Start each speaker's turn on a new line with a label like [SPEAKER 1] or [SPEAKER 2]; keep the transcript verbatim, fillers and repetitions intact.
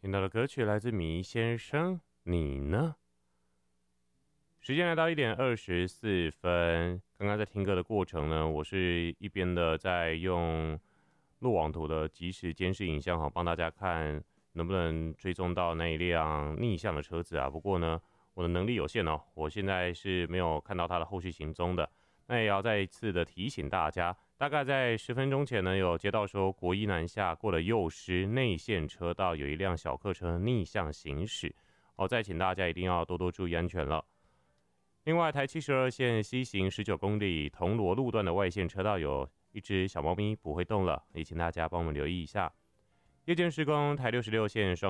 [SPEAKER 1] 听到的歌曲来自米先生，你呢？时间来到一点二十四分，刚刚在听歌的过程呢，我是一边的在用路网图的即时监视影像，好帮大家看能不能追踪到那一辆逆向的车子啊。不过呢，我的能力有限哦，我现在是没有看到它的后续行踪的。那也要再一次的提醒大家，大概在十分钟前呢，有接到说国一南下过了幼师内线车道有一辆小客车逆向行驶，哦，再请大家一定要多多注意安全了。另外，台七十二线西行十九公里铜锣路段的外线车道有一只小猫咪不会动了，也请大家帮我们留意一下。夜间施工，台六十六线双